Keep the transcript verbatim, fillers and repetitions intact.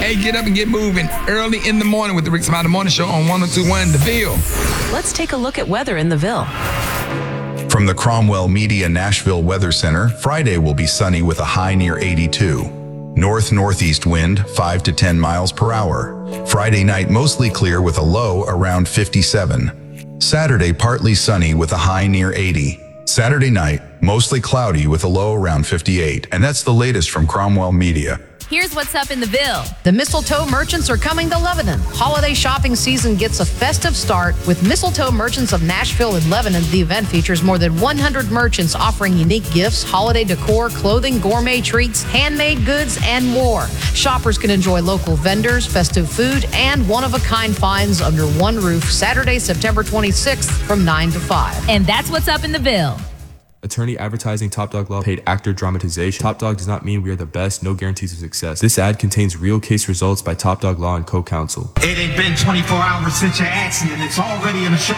Hey, get up and get moving early in the morning with the Rick Smiley Morning Show on one oh two point one The Ville. Let's take a look at weather in the Ville. From the Cromwell Media Nashville Weather Center, Friday will be sunny with a high near eighty-two. North-northeast wind, five to ten miles per hour. Friday night mostly clear with a low around fifty-seven. Saturday partly sunny with a high near eighty. Saturday night mostly cloudy with a low around fifty-eight. And that's the latest from Cromwell Media. Here's what's up in the Ville. The Mistletoe Merchants are coming to Lebanon. Holiday shopping season gets a festive start with Mistletoe Merchants of Nashville and Lebanon. The event features more than one hundred merchants offering unique gifts, holiday decor, clothing, gourmet treats, handmade goods, and more. Shoppers can enjoy local vendors, festive food, and one-of-a-kind finds under one roof Saturday, September twenty-sixth from nine to five. And that's what's up in the Ville. Attorney advertising Top Dog Law paid actor dramatization. Top Dog does not mean we are the best, no guarantees of success. This ad contains real case results by Top Dog Law and co-counsel. It ain't been twenty-four hours since your accident. It's already in the show.